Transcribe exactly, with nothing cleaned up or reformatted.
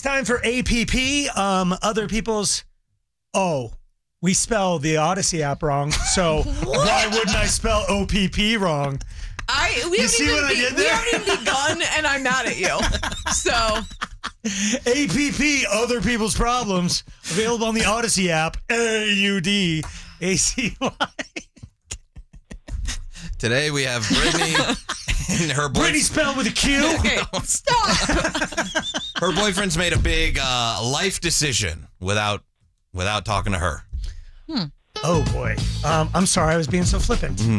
It's time for A P P. Um, other people's. Oh, we spell the Odyssey app wrong. So why wouldn't I spell O P P wrong? I we You haven't see even what I be- did we there? haven't even begun, and I'm mad at you. So A P P, other people's problems. Available on the Odyssey app. A U D A C Y. Today we have Brittany and her boyfriend. Brittany spelled with a Q. okay, stop. Her boyfriend's made a big uh, life decision without without talking to her. Oh boy. Um, I'm sorry I was being so flippant.